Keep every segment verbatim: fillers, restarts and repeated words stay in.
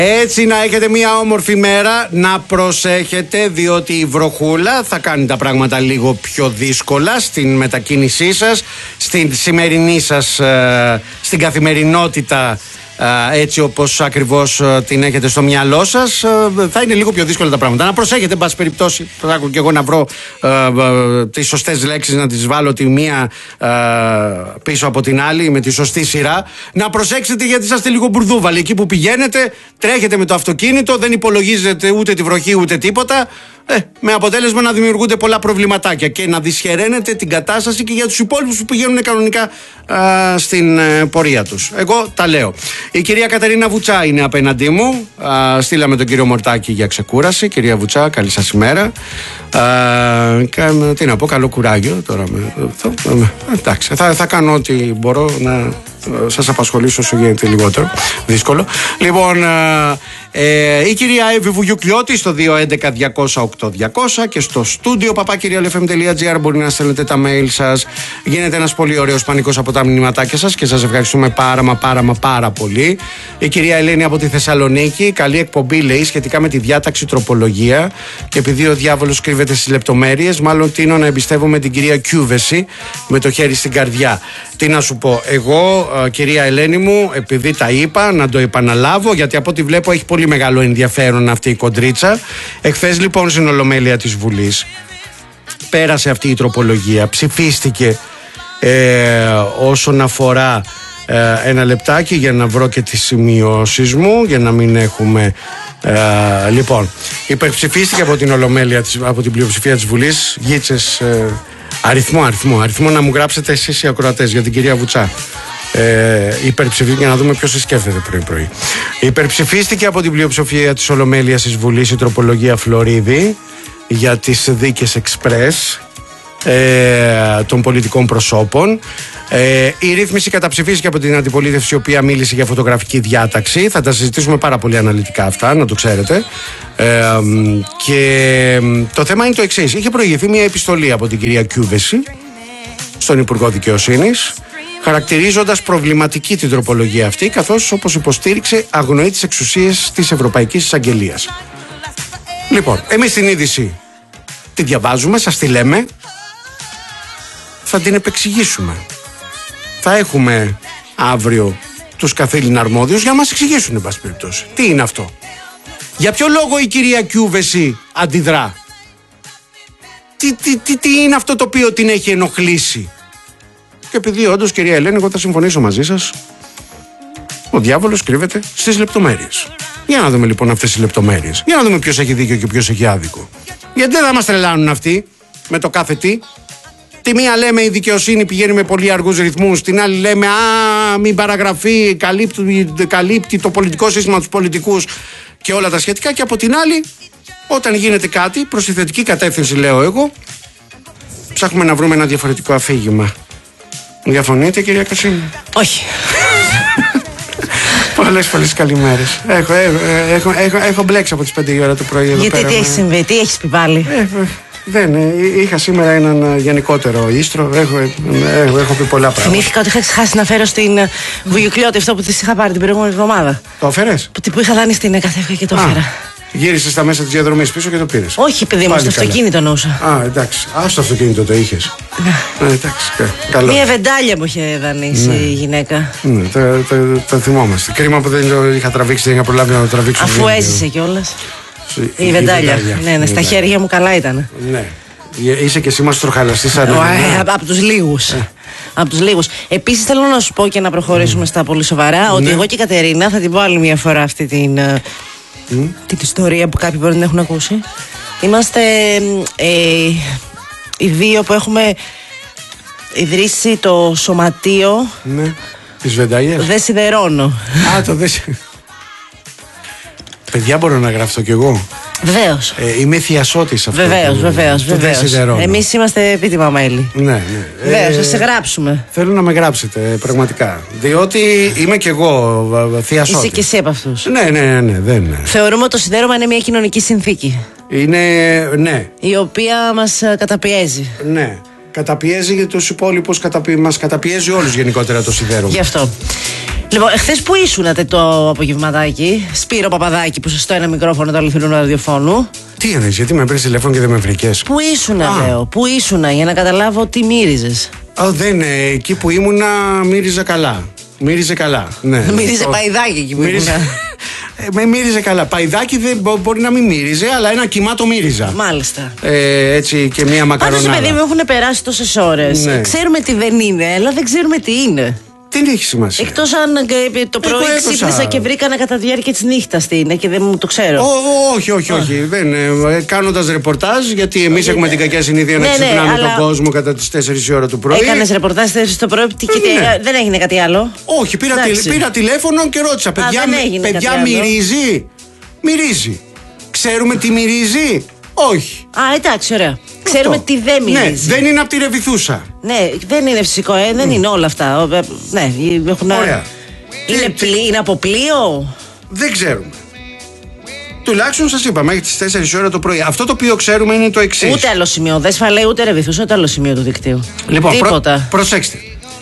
Έτσι να έχετε μια όμορφη μέρα, να προσέχετε διότι η βροχούλα θα κάνει τα πράγματα λίγο πιο δύσκολα στην μετακίνησή σας, στην σημερινή σας, στην καθημερινότητα, έτσι όπως ακριβώς την έχετε στο μυαλό σας. Θα είναι λίγο πιο δύσκολα τα πράγματα. Να προσέχετε, εν πάση περιπτώσει, θα έχω και εγώ να βρω ε, ε, τις σωστές λέξεις, να τις βάλω τη μία ε, πίσω από την άλλη με τη σωστή σειρά. Να προσέξετε γιατί είσαστε λίγο μπουρδούβαλοι. Εκεί που πηγαίνετε, τρέχετε με το αυτοκίνητο, δεν υπολογίζετε ούτε τη βροχή ούτε τίποτα. Ε, με αποτέλεσμα να δημιουργούνται πολλά προβληματάκια και να δυσχεραίνεται την κατάσταση και για τους υπόλοιπους που πηγαίνουν κανονικά α, στην ε, πορεία τους. Εγώ τα λέω. Η κυρία Κατερίνα Βουτσά είναι απέναντί μου. Α, στείλαμε τον κύριο Μορτάκη για ξεκούραση. Κυρία Βουτσά, καλή σας ημέρα. Α, κα, τι να πω, καλό κουράγιο τώρα. Με, το, με, εντάξει, θα, θα κάνω ό,τι μπορώ να σας απασχολήσω όσο γίνεται λιγότερο δύσκολο. Λοιπόν, ε, η κυρία Εύη Βουγιουκλιώτη στο δύο έντεκα διακόσια οκτώ διακόσια και στο στούντιο παπάκυριαλεφm τελεία τζι άρ μπορεί να στέλνετε τα mail σας. Γίνεται ένας πολύ ωραίος πανικός από τα μηνυματάκια σας και σας ευχαριστούμε πάρα μα πάρα μα πάρα πολύ. Η κυρία Ελένη από τη Θεσσαλονίκη, καλή εκπομπή λέει σχετικά με τη διάταξη τροπολογία και επειδή ο διάβολος κρύβεται στις λεπτομέρειες, μάλλον τείνω να εμπιστεύομαι την κυρία Κιούβεση με το χέρι στην καρδιά. Τι να σου πω, εγώ κυρία Ελένη μου, επειδή τα είπα, να το επαναλάβω, γιατί από ό,τι βλέπω έχει πολύ μεγάλο ενδιαφέρον αυτή η κοντρίτσα. Εχθές λοιπόν στην Ολομέλεια της Βουλής πέρασε αυτή η τροπολογία, ψηφίστηκε ε, όσον αφορά ε, ένα λεπτάκι για να βρω και τις σημειώσεις μου, για να μην έχουμε... Ε, λοιπόν, υπερψηφίστηκε από την Ολομέλεια, από την πλειοψηφία της Βουλής, γίτσες... Ε, Αριθμό, αριθμό, αριθμό να μου γράψετε εσείς οι ακροατές για την κυρία Βουτσά. Ε, υπερψηφίστηκε, να δούμε ποιος σκέφτεται πρωί-πρωί. Υπερψηφίστηκε από την πλειοψηφία της Ολομέλειας της Βουλής η τροπολογία Φλωρίδη για τις δίκες εξπρές ε, των πολιτικών προσώπων. Ε, η ρύθμιση καταψηφίστηκε από την αντιπολίτευση, η οποία μίλησε για φωτογραφική διάταξη. Θα τα συζητήσουμε πάρα πολύ αναλυτικά αυτά, να το ξέρετε. Ε, και το θέμα είναι το εξής. Είχε προηγηθεί μια επιστολή από την κυρία Κιούβεση στον Υπουργό Δικαιοσύνης, χαρακτηρίζοντας προβληματική την τροπολογία αυτή, καθώς, όπως υποστήριξε, αγνοεί τις εξουσίες της Ευρωπαϊκής Εισαγγελίας. Λοιπόν, εμείς την είδηση τη διαβάζουμε, σας τη λέμε, θα την επεξηγήσουμε. Θα έχουμε αύριο τους καθήλυνα αρμόδιους για να μας εξηγήσουν, εν πάση περιπτώσει. Τι είναι αυτό? Για ποιο λόγο η κυρία Κιούβεση αντιδρά? Τι, τι, τι, τι είναι αυτό το οποίο την έχει ενοχλήσει? Και επειδή όντως, κυρία Ελένη, εγώ θα συμφωνήσω μαζί σας, ο διάβολος κρύβεται στις λεπτομέρειες. Για να δούμε λοιπόν αυτές τις λεπτομέρειες. Για να δούμε ποιος έχει δίκιο και ποιος έχει άδικο. Γιατί δεν θα μας τρελάνουν αυτοί με το κάθε τι. Τη μία λέμε η δικαιοσύνη πηγαίνει με πολύ αργούς ρυθμούς, την άλλη λέμε α, μην παραγραφεί, καλύπτει, καλύπτει το πολιτικό σύστημα τους πολιτικούς και όλα τα σχετικά, και από την άλλη όταν γίνεται κάτι προς τη θετική κατεύθυνση, λέω εγώ, ψάχνουμε να βρούμε ένα διαφορετικό αφήγημα. Διαφωνείτε, κυρία Κασίνη? Όχι. Πολλές πολλές καλημέρες. Έχω, έχω, έχω, έχω, έχω μπλέξει από τις πέντε η ώρα το πρωί εδώ. Γιατί πέρα, τι έχει συμβεί, τι έχεις πει πάλι? Ε, δεν, είχα σήμερα έναν γενικότερο ίστρο. Έχω, έχω, έχω πει πολλά πράγματα. Θυμήθηκα ότι είχα ξεχάσει να φέρω στην Βουγιουκλιώτη αυτό που της είχα πάρει την προηγούμενη εβδομάδα. Το έφερες? Που, που είχα δάνει στην Εκαθέφκα και το έφερα. Γύρισε στα μέσα της διαδρομής πίσω και το πήρες? Όχι, παιδί μου, στο αυτοκίνητο νόούσα. Α, εντάξει. Α, στο αυτοκίνητο το είχες. Ναι. Α, εντάξει. Καλό. Μία βεντάλια μου είχε δανείσει ναι. η γυναίκα. Ναι, το, το, το, το θυμόμαστε. Κρίμα που δεν το είχα τραβήξει, δεν είχα προλάβει να το τραβήξω. Αφού έζησε κιόλας. Η, η βεντάλια. Ναι, ναι, στα χέρια μου καλά ήταν. Ναι. Είσαι και εσύ μαστροχαλαστής. Ε, από τους λίγους. Ε. Από τους λίγους. Επίσης θέλω να σου πω και να προχωρήσουμε mm. στα πολύ σοβαρά, ναι. ότι εγώ και η Κατερίνα θα την πω άλλη μια φορά αυτή την, mm. την ιστορία που κάποιοι μπορεί να έχουν ακούσει. Είμαστε ε, οι δύο που έχουμε ιδρύσει το σωματείο. Ναι. Τις Βεντάλιες. Δε σιδερώνω. Α, το δε. Παιδιά, μπορώ να γραφτώ κι εγώ. Βεβαίως. Ε, είμαι θειασότης αυτό. Βεβαίως, βεβαίως. Εμείς είμαστε επίτιμα μέλη. Ναι, ναι. Βεβαίως, θα σε γράψουμε. Θέλω να με γράψετε, πραγματικά. Διότι είμαι κι εγώ θειασότης. Είσαι κι εσύ από αυτούς. Ναι, ναι, ναι, ναι, δεν. Θεωρούμε ότι το σιδέρωμα είναι μια κοινωνική συνθήκη. Είναι, ναι. Η οποία μας καταπιέζει. Ναι. Καταπιέζει για τους υπόλοιπους, καταπι... μας καταπιέζει όλους γενικότερα το σιδέρωμα. Γι' αυτό. Λοιπόν, εχθές που ήσουνατε το απογευματάκι, Σπύρο Παπαδάκη, που στο ένα μικρόφωνο του αληθινού ραδιοφώνου. Τι εννοείς, γιατί με πήρες τηλέφωνο και δεν με βρήκες? Πού ήσουνα, Α. λέω, πού ήσουνα, για να καταλάβω τι μύριζες. Α, δεν, εκεί που ήμουνα μύριζε καλά. Μύριζε καλά. Ναι. Μύριζε παϊδάκι εκεί που μύριζε... ήμουνα. Με μύριζε καλά. Παϊδάκι δεν μπο, μπορεί να μην μύριζε, αλλά ένα κιμά το μύριζα. Μάλιστα. Ε, έτσι και μία μακαρονάδα. Πάντως, παιδί μου, έχουν περάσει τόσες ώρες. Ναι. Ξέρουμε τι δεν είναι, αλλά δεν ξέρουμε τι είναι. Δεν έχει σημασία. Εκτός αν ε, το πρωί ξύπνησα και βρήκανα κατά τη διάρκεια της νύχτας τι είναι και δεν μου το ξέρω. Ό, όχι, όχι, όχι. Δεν, ε, κάνοντας ρεπορτάζ, γιατί εμείς έχουμε την κακιά συνήθεια να ναι, ξυπνάμε ναι, τον αλλά... κόσμο κατά τις τέσσερις η ώρα του πρωί. Έκανες ρεπορτάζ στις τέσσερις το πρωί και ε, ναι. δεν έγινε κάτι άλλο. Όχι, πήρα, τηλε, πήρα τηλέφωνο και ρώτησα. Παιδιά, Α, παιδιά μυρίζει. Μυρίζει. Ξέρουμε τι μυρίζει. Όχι. Α, εντάξει, ωραία. Ξέρουμε τι δεν μυρίζει. Ναι, δεν είναι από τη Ρεβιθούσα. Ναι, δεν είναι φυσικό, ε, δεν mm. είναι όλα αυτά. Ναι, έχουν... Ωραία. Είναι, και... πλή, είναι από πλοίο. Δεν ξέρουμε. Τουλάχιστον σας είπα, μέχρι τις τέσσερις ώρα το πρωί. Αυτό το οποίο ξέρουμε είναι το εξής. Ούτε άλλο σημείο. Δεν σφαλέει ούτε Ρεβιθούσα, ούτε άλλο σημείο του δικτύου. Λοιπόν, προ... προσέξτε.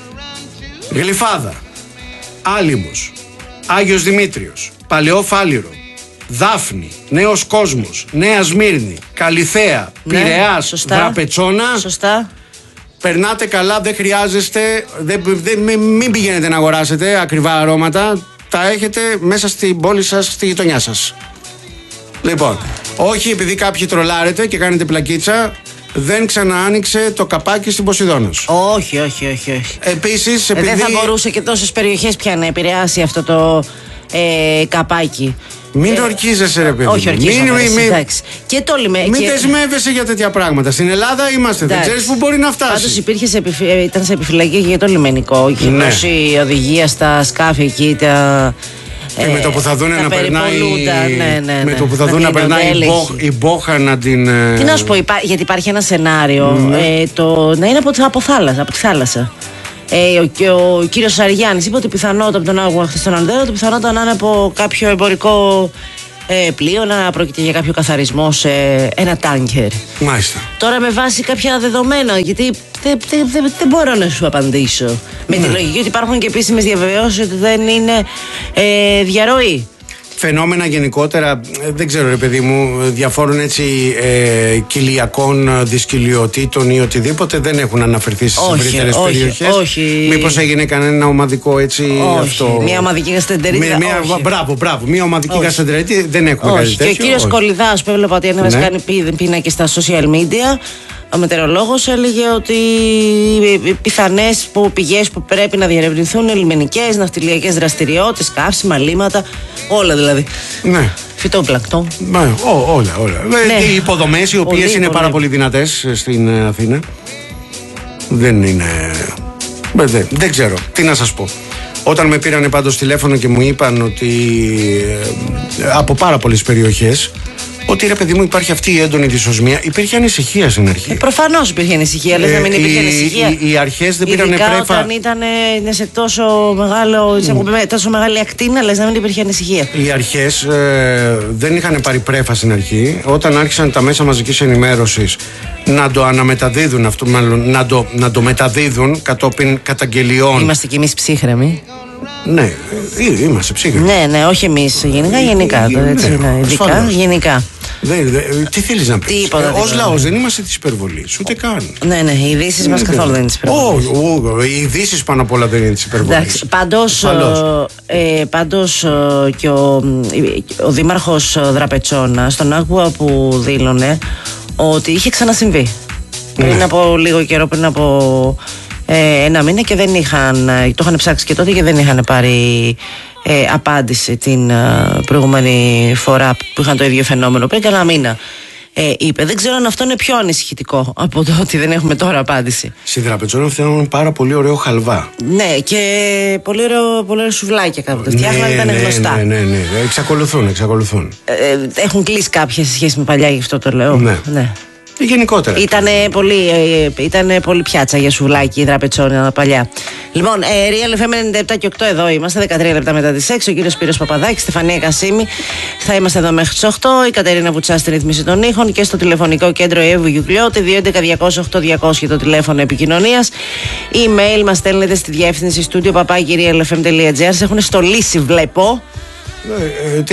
Γλυφάδα, Άλυμος, Άγιος Δημήτριος, Παλαιό Φάληρο, Δάφνη, Νέος Κόσμος, Νέα Σμύρνη, Καλιθέα, ναι, Πειραιάς, Δραπετσόνα. Σωστά. Περνάτε καλά, δεν χρειάζεστε, δεν, δεν, μην πηγαίνετε να αγοράσετε ακριβά αρώματα. Τα έχετε μέσα στην πόλη σας, στη γειτονιά σας. Λοιπόν, όχι επειδή κάποιοι τρολάρετε και κάνετε πλακίτσα, δεν ξαναάνοιξε το καπάκι στην Ποσειδώνος. Όχι, όχι, όχι, όχι. Επίσης, ε, επειδή... δεν θα μπορούσε και τόσες περιοχές πια να επηρεάσει αυτό το ε, καπάκι. Μην το ορκίζεσαι, ρε παιδί. Όχι, ορκίζομαι, μην, μην, εντάξει. Και το λέμε, μην και... δεσμεύεσαι για τέτοια πράγματα. Στην Ελλάδα είμαστε, εντάξει. Δεν ξέρεις πού μπορεί να φτάσει. Πάντως υπήρχε σε επιφυ... ήταν σε επιφυλακή για το λιμενικό. Είχε ναι. δώσει οδηγία στα σκάφη εκεί. Τα... Και ε, με το που θα δουν να περνάει, ναι, ναι, ναι. με το που θα δουν να περνάει η, μποχ, η μπόχα να την... Τι να σου πω, υπά... γιατί υπάρχει ένα σενάριο ναι. ε, το... να είναι από, από, θάλασσα, από τη θάλασσα. Ε, ο, ο, ο κύριος Αριάννης είπε ότι πιθανότατα από τον άγουα χθες στον Ανδρέα, ότι πιθανότατα να είναι από κάποιο εμπορικό ε, πλοίο, να πρόκειται για κάποιο καθαρισμό σε ένα τάνκερ. Μάλιστα. Τώρα με βάση κάποια δεδομένα, γιατί δεν δε, δε, δε μπορώ να σου απαντήσω. Ναι. Με τη λογική ότι υπάρχουν και επίσημες διαβεβαιώσεις ότι δεν είναι ε, διαρροή. Φαινόμενα γενικότερα, δεν ξέρω ρε παιδί μου, διαφόρων έτσι ε, κοιλιακών δυσκυλιοτήτων ή οτιδήποτε δεν έχουν αναφερθεί στις ευρύτερες περιοχές. Όχι. Μήπως έγινε κανένα ομαδικό έτσι όχι. αυτό. Μια ομαδική γαστρεντερίτιδα. Μπράβο, μπράβο. Μια ομαδική γαστρεντερίτιδα δεν έχουμε κάτι τέτοιο. Και ο κύριος Κολιδάς που έβλεπα ότι ένευες ναι. κάνει πίνακες στα social media. Ο μετεωρολόγος έλεγε ότι οι πιθανές πηγές που πρέπει να διερευνηθούν είναι λιμενικές, ναυτιλιακές δραστηριότητες, καύσιμα, λίματα, όλα δηλαδή. Ναι. Φυτόπλακτο. Ναι, ό, όλα, όλα. Ναι. Οι υποδομές οι οποίες πολύ, είναι πολύ. πάρα πολύ δυνατές στην Αθήνα. Δεν είναι... Δεν, δεν ξέρω, τι να σας πω. Όταν με πήρανε πάντως τηλέφωνο και μου είπαν ότι ε, από πάρα πολλές περιοχές, ότι ρε παιδί μου υπάρχει αυτή η έντονη δυσοσμία, υπήρχε ανησυχία στην αρχή. Ε, προφανώς υπήρχε ανησυχία, λες ε, να μην υπήρχε ανησυχία. Οι, οι αρχές δεν πήραν πρέφα. Ειδικά όταν ήταν σε τόσο, μεγάλο, mm. τόσο μεγάλη ακτίνα, λες να μην υπήρχε ανησυχία. Οι αρχές ε, δεν είχαν πάρει πρέφα στην αρχή. Όταν άρχισαν τα μέσα μαζικής ενημέρωσης να το αναμεταδίδουν αυτό, μάλλον να το, να το μεταδίδουν κατόπιν καταγγελιών. Είμαστε κι εμείς ψύχρεμοι. Ναι, είμαστε ψύχρεμοι. Ναι, ναι, όχι εμείς. Γενικά, γενικά. Ναι, έτσι, ναι, ειδικά, γενικά. Δε, δε, τι θέλεις να πεις? Τίποτα. Ως λαός δεν είμαστε της υπερβολής, ούτε καν. Ναι, ναι, οι ειδήσεις μας καθόλου δεν είναι της υπερβολής. Όχι, οι ειδήσεις πάνω απ' όλα δεν είναι της υπερβολής. Εντάξει, πάντως, ε, πάντως και ο, ο δήμαρχος Δραπετσόνα στον άκουγα που δήλωνε ότι είχε ξανασυμβεί. Ναι. Πριν από λίγο καιρό, πριν από ε, ένα μήνα και δεν είχαν, το είχαν ψάξει και τότε και δεν είχαν πάρει ε, απάντηση την ε, προηγούμενη φορά που είχαν το ίδιο φαινόμενο πριν κανένα μήνα. Ε, είπε, δεν ξέρω αν αυτό είναι πιο ανησυχητικό από το ότι δεν έχουμε τώρα απάντηση. Στη Δραπετσόνα φτιάχνουν πάρα πολύ ωραίο χαλβά. Ναι, και πολύ ωραίο, πολύ ωραίο σουβλάκια κάποτε. Φτιάχναν, ήταν ναι, γνωστά. Ναι, ναι, ναι, εξακολουθούν, εξακολουθούν. Ε, έχουν κλείσει κάποια σε σχέση με παλιά, γι' αυτό το λέω. Ναι. ναι. Γενικότερα. Ήτανε πολύ, ήτανε πολύ πιάτσα για σουβλάκι, δραπετσόνια παλιά. Λοιπόν, ε, Real εφ εμ ενενήντα επτά και οκτώ εδώ είμαστε, δεκατρία λεπτά μετά τις έξι. Ο κύριος Σπύρος Παπαδάκης, Στεφανία Κασίμη. Θα είμαστε εδώ μέχρι τις οκτώ. Η Κατερίνα Βουτσά στη ρύθμιση των ήχων και στο τηλεφωνικό κέντρο Εύου Γιουκλιώτη δύο έντεκα διακόσια οκτώ διακόσια το τηλέφωνο επικοινωνίας. Email μας στέλνετε στη διεύθυνση studio παπάκι real εφ εμ τελεία τζι άρ. Σε έχουν στολίσει, βλέπω. Ε, ε, τι,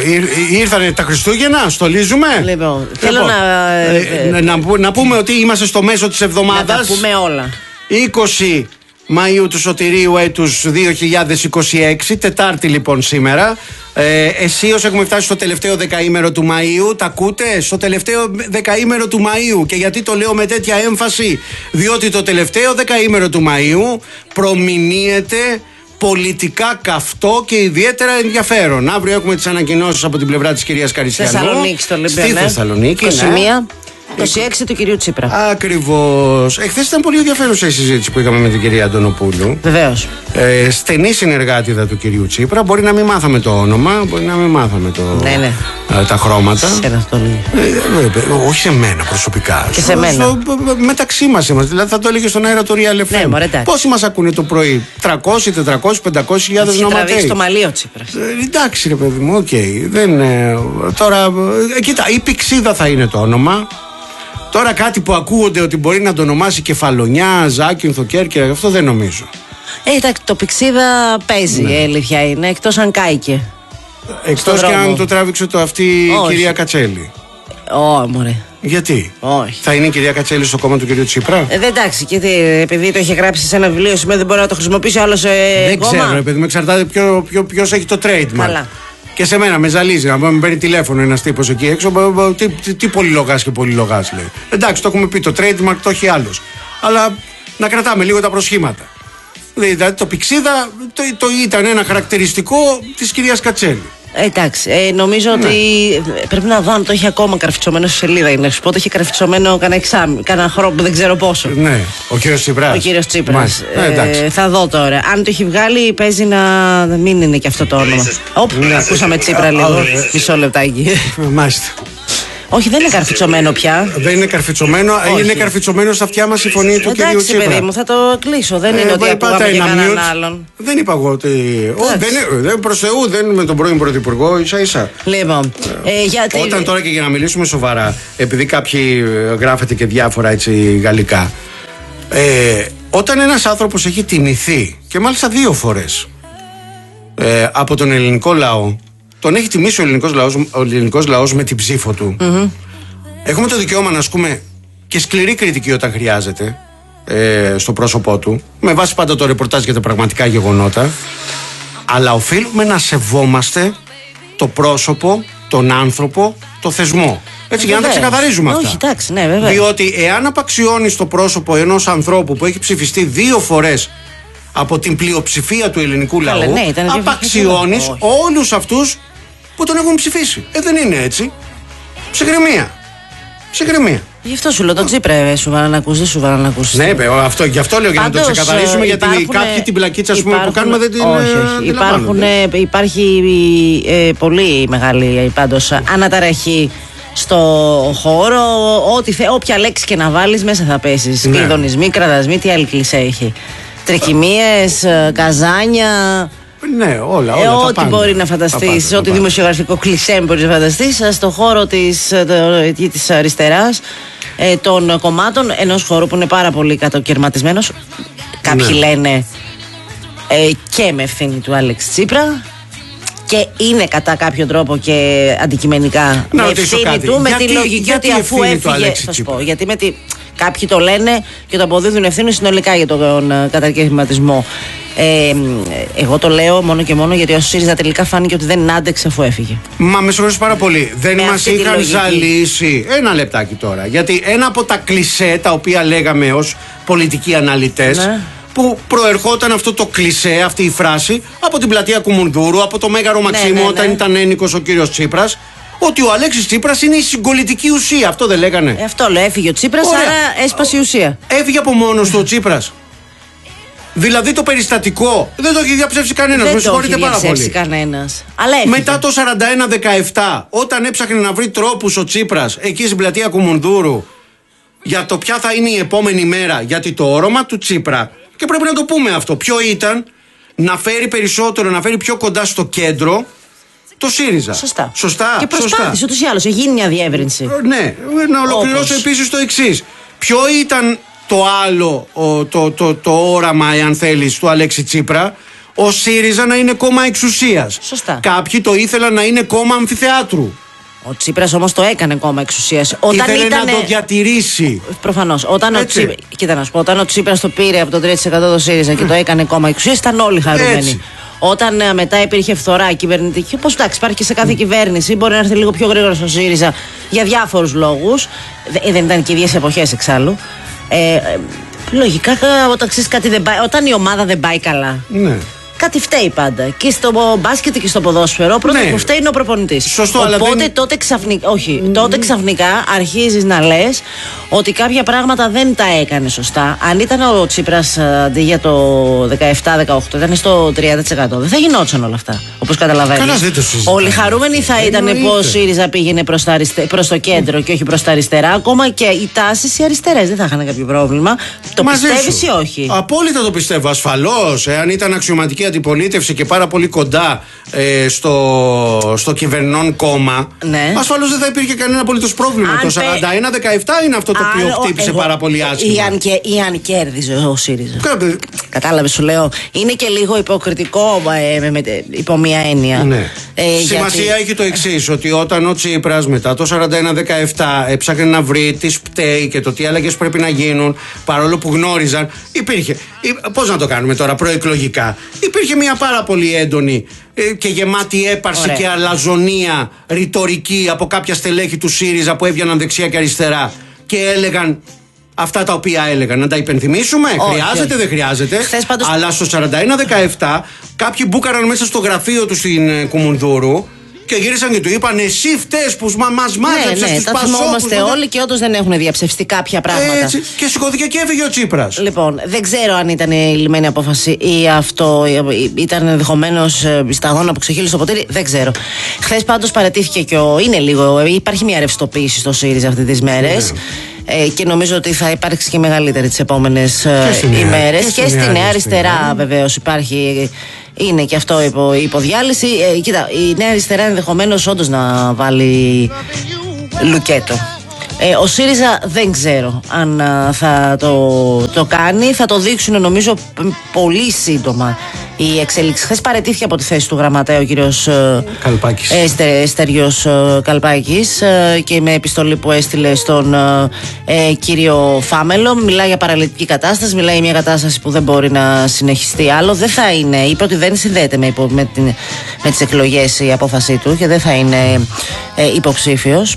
ε, ήρθανε τα Χριστούγεννα, στολίζουμε. Λοιπόν, θέλω λοιπόν, να, ε, ε, να, να, να πούμε ότι είμαστε στο μέσο της εβδομάδας. Να τα πούμε όλα. είκοσι Μαΐου του Σωτηρίου έτους δύο χιλιάδες είκοσι έξι, Τετάρτη λοιπόν σήμερα. Ε, Εσείως έχουμε φτάσει στο τελευταίο δεκαήμερο του Μαΐου. Τα ακούτε? Στο τελευταίο δεκαήμερο του Μαΐου. Και γιατί το λέω με τέτοια έμφαση? Διότι το τελευταίο δεκαήμερο του Μαΐου προμηνύεται πολιτικά καυτό και ιδιαίτερα ενδιαφέρον. Αύριο έχουμε τις ανακοινώσεις από την πλευρά της κυρίας Καριστιανού. Θεσσαλονίκη, στο Ολυμπία. Στη ναι. Θεσσαλονίκη. είκοσι μία. Ναι. είκοσι έξι του κυρίου Τσίπρα. Ακριβώς. Εχθές ήταν πολύ ενδιαφέρουσα η συζήτηση που είχαμε με την κυρία Αντωνοπούλου. Βεβαίως. Ε, στενή συνεργάτηδα του κυρίου Τσίπρα. Μπορεί να μην μάθαμε το όνομα, μπορεί να μην μάθαμε το, ναι, ναι. Ε, τα χρώματα. Σε ένα αυτό λέει. Ε, ε, όχι σε μένα προσωπικά. Και σε μένα. Στο, μεταξύ μας είμαστε. Δηλαδή θα το έλεγε στον αέρα του Real εφ εμ. Ναι, πόσοι μας ακούνε το πρωί? τριακόσιοι, τετρακόσιοι, πεντακόσιοι χιλιάδες νοματέοι. Τραβήξει το μαλλί ο Τσίπρας. Ε, εντάξει ρε παιδί μου, οκ. Okay. Δεν, ε, τώρα, ε, κοίτα, η Πηξίδα θα είναι το όνομα. Τώρα κάτι που ακούγονται ότι μπορεί να το ονομάσει Κεφαλονιά, Ζάκυνθο, Κέρκυρα, αυτό δεν νομίζω. Ε, εντάξει, το Πηξίδα παίζει, ναι. Η αλήθεια είναι, εκτός αν κάηκε. Εκτός και αν το τράβηξε το αυτή η κυρία Κατσέλη. Ω, μωρέ. Γιατί? Όχι. Θα είναι η κυρία Κατσέλη στο κόμμα του κυρίου Τσίπρα? Ε, εντάξει, και επειδή το είχε γράψει σε ένα βιβλίο, σημαίνει δεν μπορεί να το χρησιμοποιήσει άλλο σε δεν κόμμα. Δεν ξέρω, επειδή με εξαρτάται ποιο, ποιο, ποιος έχει το trademark. Καλά. Και σε μένα με ζαλίζει να με παίρνει τηλέφωνο ένας τύπος εκεί έξω. Τι, τι, τι πολυλογάς και πολυλογάς λέει. Εντάξει, το έχουμε πει, το trademark το έχει άλλος. Αλλά να κρατάμε λίγο τα προσχήματα. Δηλαδή το Πηξίδα το, το ήταν ένα χαρακτηριστικό της κυρίας Κατσέλη. Εντάξει, ε, νομίζω ναι. ότι πρέπει να δω αν το έχει ακόμα καρφιτσωμένο στη σελίδα. Είναι, σου πω, το έχει καρφιτσωμένο κανένα εξάμηνο, κανένα χρόνο που δεν ξέρω πόσο. Ναι, ο κύριος Τσίπρας. Ο κύριος Τσίπρας. Ε, ε, θα δω τώρα. Αν το έχει βγάλει, παίζει να μην είναι και αυτό το όνομα. Οπ, ναι. Ακούσαμε Τσίπρα λίγο. Μισό λεπτάκι. Μάλιστα. Όχι, δεν είναι καρφιτσωμένο πια. Δεν είναι καρφιτσωμένο, όχι. Είναι καρφιτσωμένο στα αυτιά μας η φωνή του κυρίου Τσίπρα. Εντάξει, παιδί μου, θα το κλείσω. Δεν ε, είναι ότι ακούγαμε για κανέναν άλλον. Δεν είπα εγώ ότι. Ο, δεν, δεν προς Θεού, δεν με τον πρώην Πρωθυπουργό, ίσα ίσα. Λοιπόν. Ε, γιατί... Όταν τώρα και για να μιλήσουμε σοβαρά, επειδή κάποιοι γράφετε και διάφορα έτσι γαλλικά. Ε, όταν ένας άνθρωπος έχει τιμηθεί, και μάλιστα δύο φορές, ε, από τον ελληνικό λαό. Τον έχει τιμήσει ο ελληνικός λαός, ο ελληνικός λαός με την ψήφο του. Mm-hmm. Έχουμε το δικαίωμα να ασκούμε και σκληρή κριτική όταν χρειάζεται ε, στο πρόσωπό του, με βάση πάντα το ρεπορτάζ για τα πραγματικά γεγονότα. Αλλά οφείλουμε να σεβόμαστε το πρόσωπο, τον άνθρωπο, το θεσμό. Έτσι, για να τα ξεκαθαρίζουμε αυτά. Όχι, εντάξει, ναι, βέβαια. Διότι εάν απαξιώνεις το πρόσωπο ενός ανθρώπου που έχει ψηφιστεί δύο φορές από την πλειοψηφία του ελληνικού λαού, Καλέ, ναι, απαξιώνεις όλους αυτούς που τον έχουν ψηφίσει. Ε, δεν είναι έτσι. Ψυχραιμία. Ψυχραιμία. Γι' αυτό σου λέω, τον Τσίπρα σου βάλα να ακούσει, δεν σου βάλα να ακούσει. Ναι, αυτό, γι' αυτό λέω για Πάντως, να το ξεκαθαρίσουμε, γιατί κάποιοι την πλακίτσα πούμε, που κάνουμε δεν την. Όχι, όχι. Υπάρχουν, υπάρχει ε, πολύ μεγάλη πάντως αναταραχή στο χώρο. Ό,τι θε, όποια λέξη και να βάλεις μέσα θα πέσεις. Ναι. Κλειδονισμοί, κραδασμοί, τι άλλη κλισέ έχει. Τρικυμίες, καζάνια. Ναι, όλα, όλα. Ε, ό,τι πάντα, μπορεί να φανταστείς, ό,τι δημοσιογραφικό κλισέ μπορεί να φανταστείς, στον χώρο της, της αριστεράς ε, των κομμάτων, ενός χώρου που είναι πάρα πολύ κατοκαιρματισμένος. Κάποιοι ναι. λένε ε, και με ευθύνη του Άλεξ Τσίπρα. Και είναι κατά κάποιο τρόπο και αντικειμενικά να με ευθύνη του, με γιατί, τη λογική γιατί ότι αφού έφυγε. Θα σου πω, γιατί με τη, κάποιοι το λένε και το αποδίδουν ευθύνη συνολικά για τον uh, κατακαιρματισμό. Ε, εγώ το λέω μόνο και μόνο γιατί ο ΣΥΡΙΖΑ τελικά φάνηκε ότι δεν άντεξε αφού έφυγε. Μα με συγχωρείς πάρα πολύ. Δεν μας είχαν ζαλίσει. Ένα λεπτάκι τώρα. Γιατί ένα από τα κλισέ τα οποία λέγαμε ως πολιτικοί αναλυτές. Ναι. Που προερχόταν αυτό το κλισέ, αυτή η φράση, από την πλατεία Κουμουνδούρου, από το Μέγαρο Μαξίμου, ναι, ναι, ναι. όταν ήταν ένικος ο κύριος Τσίπρας, ότι ο Αλέξης Τσίπρας είναι η συγκολητική ουσία. Αυτό δεν λέγανε. Ε, αυτό λέει, έφυγε ο Τσίπρας, Ωραία. άρα έσπασε η ουσία. Έφυγε από μόνος του ο Τσίπρας. Δηλαδή το περιστατικό δεν το έχει διαψεύσει κανένας. Με συγχωρείτε πάρα πολύ. Κανένας. Μετά το σαράντα ένα δεκαεπτά, όταν έψαχνε να βρει τρόπους ο Τσίπρας εκεί στην πλατεία Κουμουνδούρου για το ποια θα είναι η επόμενη μέρα, γιατί το όρομα του Τσίπρα, και πρέπει να το πούμε αυτό, ποιο ήταν να φέρει περισσότερο, να φέρει πιο κοντά στο κέντρο το ΣΥΡΙΖΑ. Σωστά. Σωστά. Και προσπάθησε ούτως ή άλλως, έχει γίνει μια διεύρυνση. Ναι, να ολοκληρώσω επίσης το εξής. Ποιο ήταν το άλλο, το, το, το, το όραμα, εάν θέλεις, του Αλέξη Τσίπρα? Ο ΣΥΡΙΖΑ να είναι κόμμα εξουσίας. Σωστά. Κάποιοι το ήθελαν να είναι κόμμα αμφιθεάτρου. Ο Τσίπρας όμως το έκανε κόμμα εξουσίας. Όταν Ήθελε ήτανε... να το διατηρήσει. Προφανώς. Όταν ο, Τσίπ... Κοίτα να σου πω, όταν ο Τσίπρας το πήρε από το τρία τοις εκατό το ΣΥΡΙΖΑ και το έκανε κόμμα εξουσίας, ήταν όλοι χαρούμενοι. Έτσι. Όταν ε, μετά υπήρχε φθορά κυβερνητική, όπως εντάξει, υπάρχει και σε κάθε mm. κυβέρνηση, μπορεί να έρθει λίγο πιο γρήγορα στο ΣΥΡΙΖΑ για διάφορους λόγους. Ε, δεν ήταν και ίδιες εποχές εξάλλου. Ε, ε, λογικά, όταν ξέρεις κάτι δεν πάει, όταν η ομάδα δεν πάει καλά. Ναι. Κάτι φταίει πάντα. Και στο μπάσκετ και στο ποδόσφαιρο, πρώτα ναι. που φταίει είναι ο προπονητής. Σωστό, Οπότε αλλά δεν... τότε, ξαφνικά, όχι, mm. τότε ξαφνικά αρχίζεις να λες ότι κάποια πράγματα δεν τα έκανε σωστά. Αν ήταν ο Τσίπρας αντί για το δεκαεπτά δεκαοκτώ, ήταν στο τριάντα τοις εκατό, δεν θα γινόντουσαν όλα αυτά. Όπως καταλαβαίνεις. Όλοι χαρούμενοι θα ήταν που ο ΣΥΡΙΖΑ πήγαινε προς, αριστε... προς το κέντρο και όχι προς τα αριστερά. Ακόμα και οι τάσεις οι αριστερές δεν θα είχαν κάποιο πρόβλημα. Το πιστεύεις ή όχι? Απόλυτα το πιστεύω. Ασφαλώς. Εάν ήταν αξιωματική αντιπολίτευση και πάρα πολύ κοντά ε, στο, στο κυβερνών κόμμα, ναι. ασφαλώς δεν θα υπήρχε κανένα απολύτως πρόβλημα. Αν το σαράντα ένα δεκαεπτά είναι αυτό το αν, οποίο χτύπησε εγώ, πάρα πολύ άσχημα. Ή αν, και, ή αν κέρδιζε ο ΣΥΡΙΖΑ. Κάπου... Κατάλαβε, σου λέω. Είναι και λίγο υποκριτικό ε, με, με, υπό μία έννοια. Ναι. Ε, Σημασία γιατί... έχει το εξής, ότι όταν ο Τσίπρας μετά το σαράντα ένα δεκαεπτά έψαχνε να βρει τι πταίει και το τι αλλαγές πρέπει να γίνουν, παρόλο που γνώριζαν, υπήρχε. Πώς να το κάνουμε τώρα, προεκλογικά. Υπήρχε μια πάρα πολύ έντονη και γεμάτη έπαρση Ωραία. και αλαζονία ρητορική από κάποια στελέχη του ΣΥΡΙΖΑ που έβγαιναν δεξιά και αριστερά και έλεγαν αυτά τα οποία έλεγαν. Να τα υπενθυμίσουμε, όχι, χρειάζεται, όχι. δεν χρειάζεται. Πάντως... Αλλά στο σαράντα ένα δεκαεπτά κάποιοι μπούκαραν μέσα στο γραφείο του στην Κουμουνδούρου και γύρισαν και του είπαν: εσύ φταίς που μα, μας μάζεψες ναι, ναι, τους τα Πασόκους. Θυμόμαστε όλοι και όντως δεν έχουν διαψευστεί κάποια πράγματα. Έτσι, και σηκώθηκε και έφυγε ο Τσίπρας. Λοιπόν, δεν ξέρω αν ήταν η λυμμένη απόφαση ή αυτό ήταν ενδεχομένως η σταγόνα που ξεχύλισε το ποτήρι. Δεν ξέρω. Χθες πάντως παρατήθηκε και ο. Είναι λίγο. Υπάρχει μια ρευστοποίηση στο ΣΥΡΙΖΑ αυτές τις μέρες. Ναι. Ε, και νομίζω ότι θα υπάρξει και μεγαλύτερη τις επόμενες ημέρες. Και, και στη Νέα Αριστερά βεβαίως υπάρχει. Είναι και αυτό υπο, υποδιάλυση. Ε, κοίτα, η Νέα Αριστερά ενδεχομένως όντως να βάλει λουκέτο. Ε, ο ΣΥΡΙΖΑ δεν ξέρω αν α, θα το, το κάνει. Θα το δείξουν νομίζω πολύ σύντομα οι εξέλιξεις. Χθες παραιτήθηκε από τη θέση του γραμματέα ο κύριος Καλπάκης. Ε, Στε, Στέργιος ε, Καλπάκης ε, και με επιστολή που έστειλε στον ε, κύριο Φάμελο. Μιλάει για παραλυτική κατάσταση, μιλάει για μια κατάσταση που δεν μπορεί να συνεχιστεί άλλο. Δεν θα είναι, είπε ότι δεν συνδέεται με, υπο, με, την, με τις εκλογές η απόφασή του και δεν θα είναι ε, υποψήφιος.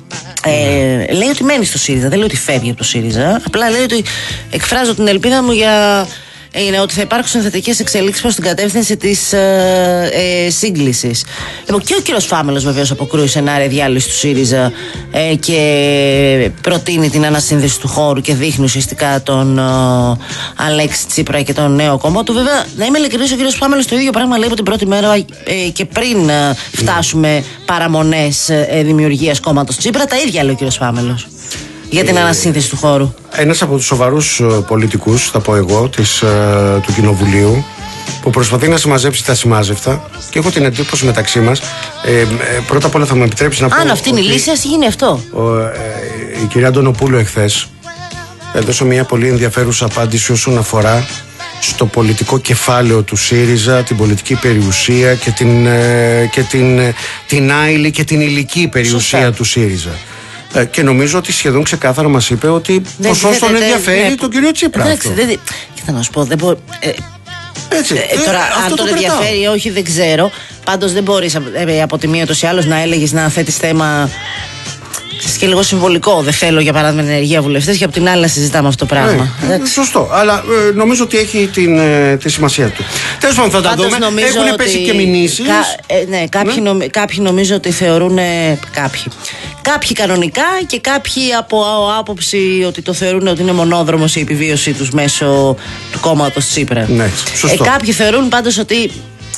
Ε, λέει ότι μένει στο ΣΥΡΙΖΑ, δεν λέει ότι φεύγει από το ΣΥΡΙΖΑ. Απλά λέει ότι εκφράζω την ελπίδα μου για είναι ότι θα υπάρξουν θετικές εξελίξεις προς την κατεύθυνση της ε, ε, σύγκλησης. Λοιπόν, και ο κύριος Φάμελος βεβαίως αποκρούει σενάρια διάλυσης του ΣΥΡΙΖΑ ε, και προτείνει την ανασύνδεση του χώρου και δείχνει ουσιαστικά τον ε, Αλέξη Τσίπρα και τον νέο κόμμα του. Βέβαια, να είμαι ειλικρινής, ο κύριος Φάμελος το ίδιο πράγμα λέει από την πρώτη μέρα ε, και πριν ε, φτάσουμε παραμονές ε, δημιουργίας κόμματος Τσίπρα. Τα ίδια λέει ο κύριος Φάμελος για την ε, ανασύνθεση του χώρου. Ένας από τους σοβαρούς uh, πολιτικούς, θα πω εγώ, της, uh, του Κοινοβουλίου, που προσπαθεί να συμμαζέψει τα συμμάζευτα, και έχω την εντύπωση μεταξύ μας. Ε, ε, πρώτα απ' όλα θα μου επιτρέψει να πω. Αν αυτή είναι η λύση, ας γίνει αυτό. Ο, ε, η κυρία Αντωνοπούλου εχθές έδωσε μια πολύ ενδιαφέρουσα απάντηση όσον αφορά στο πολιτικό κεφάλαιο του ΣΥΡΙΖΑ, την πολιτική περιουσία και την, ε, και την, ε, την άειλη και την υλική περιουσία Σωστά. του ΣΥΡΙΖΑ. Και νομίζω ότι σχεδόν ξεκάθαρα μας είπε ότι ποσός τον ενδιαφέρει τον κύριο Τσίπρα. Εντάξει, δεν. Κοίτα να σου πω, δεν μπορεί. Ε, Έτσι, ε, τώρα, ε, αν τον ενδιαφέρει ή όχι, δεν ξέρω. Πάντως δεν μπορείς ε, από τη μία ούτως ή άλλως να έλεγες να θέτεις θέμα. Και λίγο συμβολικό. Δεν θέλω για παράδειγμα ενεργεία βουλευτές και από την άλλη να συζητάμε αυτό το πράγμα. Ναι, σωστό. Αλλά ε, νομίζω ότι έχει την, ε, τη σημασία του. Τέλος πάντων, θα τα δούμε. Έχουν ότι... πέσει και μηνύσεις. Κα, ε, ναι, κάποιοι, ναι. Νομ, κάποιοι νομίζω ότι θεωρούν. Ε, κάποιοι. Κάποιοι κανονικά και κάποιοι από άποψη ότι το θεωρούν ότι είναι μονόδρομος η επιβίωσή τους μέσω του κόμματος Τσίπρα. Ναι, σωστό. Ε, κάποιοι θεωρούν πάντως ότι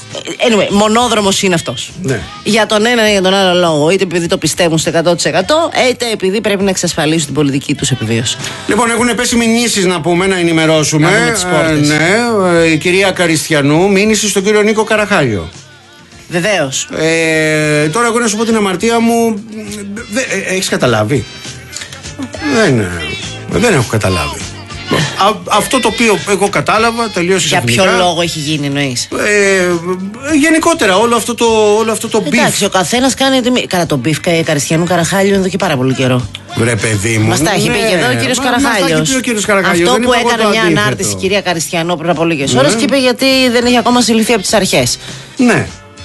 Anyway, μονόδρομος είναι αυτός. Ναι. Για τον ένα ή για τον άλλο λόγο. Είτε επειδή το πιστεύουν στο εκατό τοις εκατό, είτε επειδή πρέπει να εξασφαλίσουν την πολιτική τους επιβίωση. Λοιπόν, έχουν πέσει μηνύσεις να πούμε, να ενημερώσουμε. Να τις πόρτες. Ε, ναι, η κυρία Καριστιανού, μήνυση στον κύριο Νίκο Καραχάλιο. Βεβαίως. Ε, τώρα εγώ να σου πω την αμαρτία μου. Δε, ε, έχεις καταλάβει? Δεν, ε, δεν έχω καταλάβει. Α, αυτό το οποίο εγώ κατάλαβα τελείωσε ξαφνικά. Για ποιο λόγο έχει γίνει, εννοείς? Ε, γενικότερα όλο αυτό το, όλο αυτό το μπιφ. Εντάξει, ο καθένας κάνει. Καλά, το μπιφ Καριστιανού Καραχάλιου εδώ και πάρα πολύ καιρό. Βρε παιδί μου. Μας τα έχει πει και εδώ ο κύριος Καραχάλιος. Αυτό που έκανε μια ανάρτηση η κυρία Καριστιανού πριν από λίγες ώρες και είπε γιατί δεν έχει ακόμα συλληφθεί από τις αρχές. Ναι.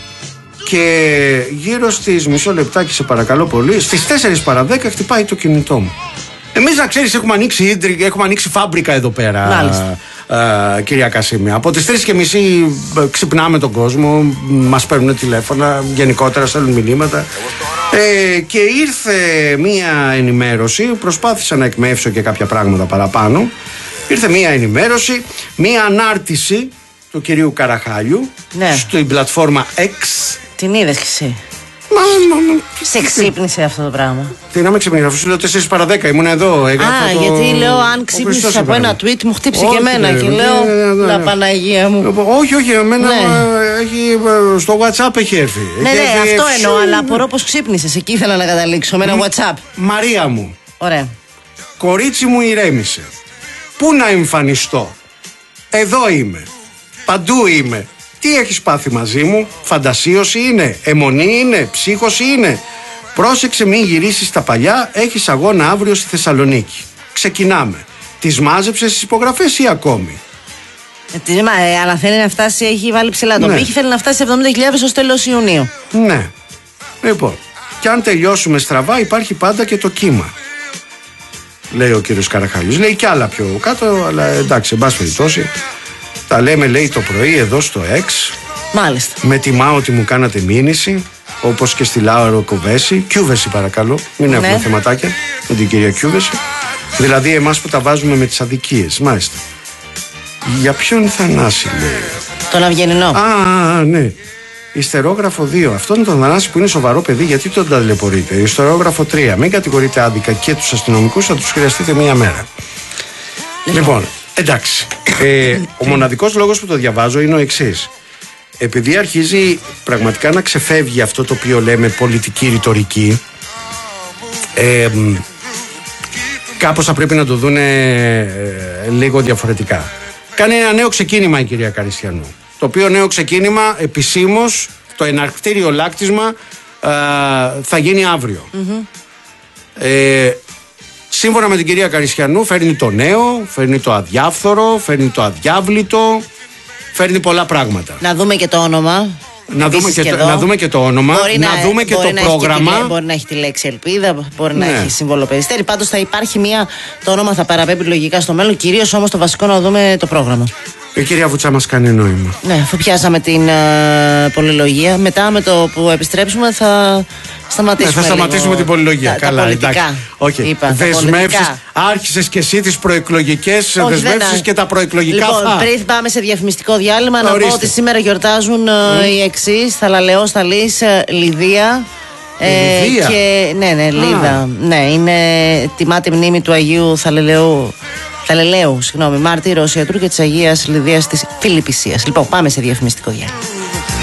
Και γύρω στις μισό λεπτάκι, σε παρακαλώ πολύ, στις τέσσερις παρά δέκα χτυπάει το κινητό μου. Εμείς, να ξέρεις, έχουμε ανοίξει ίντρι, έχουμε ανοίξει φάμπρικα εδώ πέρα. Μάλιστα. Α, κυρία Κασίμια. Από τις τρεις και μισή ξυπνάμε τον κόσμο, μας παίρνουν τηλέφωνα, γενικότερα στέλνουν μηνύματα. Ε, και ήρθε μία ενημέρωση, προσπάθησα να εκμεύσω και κάποια πράγματα παραπάνω. Ήρθε μία ενημέρωση, μία ανάρτηση του κυρίου Καραχάλιου, ναι, στην πλατφόρμα X. Την είδες κι εσύ? Μα, μα, μα, σε ξύπνησε αυτό το πράγμα? Τι να με ξυπνήσει, αφού σου λέω τέσσερις παρά δέκα, ήμουν εδώ. Α, το... γιατί λέω αν ξύπνησες από ένα tweet, μου χτύπησε όχι, και εμένα ναι, και ναι, λέω, ναι, ναι, ναι. La Παναγία μου. Όχι, όχι, εμένα ναι. έχει, στο WhatsApp έχει έρθει. Ναι, έχει ναι, έρθει αυτό ευσύ... εννοώ, αλλά απορώ πως ξύπνησες, εκεί ήθελα να καταλήξω, με ένα Μ, WhatsApp. Μαρία μου. Ωραία. Κορίτσι μου, ηρέμησε. Πού να εμφανιστώ? Εδώ είμαι. Παντού είμαι. Τι έχεις πάθει μαζί μου? Φαντασίωση είναι? Αιμονή είναι? Ψύχωση είναι? Πρόσεξε, μην γυρίσεις στα παλιά. Έχεις αγώνα αύριο στη Θεσσαλονίκη. Ξεκινάμε. Τις μάζεψες τις υπογραφές ή ακόμη? Ε, μα, ε, αλλά θέλει να φτάσει, έχει βάλει ψηλά το ναι. πύχη, θέλει να φτάσει σε εβδομήντα χιλιάδες ως τέλος Ιουνίου. Ναι. Λοιπόν, και αν τελειώσουμε στραβά, υπάρχει πάντα και το κύμα. Λέει ο κύριος Καραχάλιος. Λέει κι άλλα πιο κάτω, αλλά εντάξει, εν πάση περιπτώσει. Τα λέμε, λέει, το πρωί εδώ στο X. Μάλιστα. Με τιμά ότι μου κάνατε μήνυση, όπως και στη Λάουρο Κοβέση. Κιούβεση, παρακαλώ. Μην ναι. έχουμε θεματάκια με την κυρία Κιούβεση. Δηλαδή, εμάς που τα βάζουμε με τις αδικίες. Μάλιστα. Για ποιον Θανάση, λέει? Τον Αυγενινό. Α, ναι. Ιστερόγραφο δύο. Αυτό είναι τον Θανάση που είναι σοβαρό παιδί, γιατί τον ταλαιπωρείτε? Ιστερόγραφο τρία. Μην κατηγορείτε άδικα και τους αστυνομικούς, θα τους χρειαστείτε μία μέρα. Λοιπόν, εντάξει. Ε, ο μοναδικός λόγος που το διαβάζω είναι ο εξής. Επειδή αρχίζει πραγματικά να ξεφεύγει αυτό το οποίο λέμε πολιτική ρητορική, ε, κάπως θα πρέπει να το δουν ε, λίγο διαφορετικά. Κάνει ένα νέο ξεκίνημα η κυρία Καριστιανού, το οποίο νέο ξεκίνημα επισήμως, το εναρκτήριο λάκτισμα ε, θα γίνει αύριο. Mm-hmm. ε, Σύμφωνα με την κυρία Καριστιανού, φέρνει το νέο, φέρνει το αδιάφθορο, φέρνει το αδιάβλητο, φέρνει πολλά πράγματα. Να δούμε και το όνομα. Να δούμε και, το, να δούμε και το όνομα, μπορεί να, να δούμε και το να πρόγραμμα. Και τη, μπορεί να έχει τη λέξη ελπίδα, μπορεί ναι. να έχει σύμβολο περιστέρι. Πάντως θα υπάρχει μία. Το όνομα θα παραπέμπει λογικά στο μέλλον. Κυρίως όμως το βασικό να δούμε το πρόγραμμα. Η κυρία Βουτσά μας κάνει νόημα. Ναι, αφού πιάσαμε την uh, πολυλογία. Μετά με το που επιστρέψουμε θα σταματήσουμε. Ναι, θα σταματήσουμε λίγο την πολυλογία. Τα, Καλά, τα πολιτικά. Okay. Δεσμεύσεις. Άρχισες και εσύ τις προεκλογικές δεσμεύσεις και τα προεκλογικά. Λοιπόν, α. πριν πάμε σε διαφημιστικό διάλειμμα, Ορίστε. να πω ότι σήμερα γιορτάζουν mm. οι εξής. Θαλαλεός, Θαλής, Λιδία. Ε, και, ναι, ναι, Λίδα. Ναι, είναι τιμάται μνήμη του Αγίου Θαλελαίου. Θαλελαίου, συγγνώμη, μάρτυρος ιατρού και της Αγίας Λιδίας της Φιλιππισίας. Λοιπόν, πάμε σε διαφημιστικό διάλειμμα.